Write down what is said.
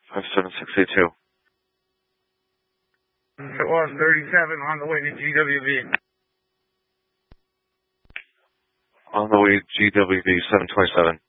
57682. It was 37 on the way to GWB. On the way to GWB 727.